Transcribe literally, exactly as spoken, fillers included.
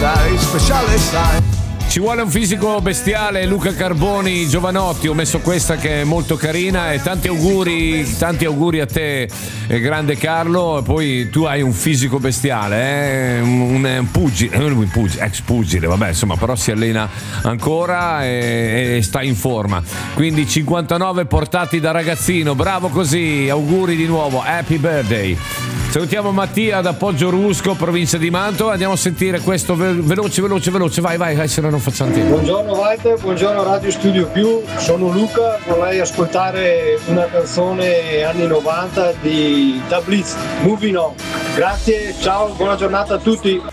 sai, speciale sai. Ci vuole un fisico bestiale, Luca Carboni, Giovanotti, ho messo questa che è molto carina e tanti auguri, tanti auguri a te, eh, grande Carlo. E poi tu hai un fisico bestiale, eh? un, un pugile, un pugile, ex pugile, vabbè, insomma, però si allena ancora e, e sta in forma. Quindi cinquantanove portati da ragazzino, bravo così, auguri di nuovo, happy birthday. Salutiamo Mattia da Poggio Rusco, provincia di Mantova. Andiamo a sentire questo ve- veloce, veloce, veloce. Vai, vai, vai, se no non facciamo tempo. Buongiorno Walter, buongiorno Radio Studio Più. Sono Luca, vorrei ascoltare una canzone anni novanta di Da Blitz, Moving On. Grazie, ciao, buona giornata a tutti.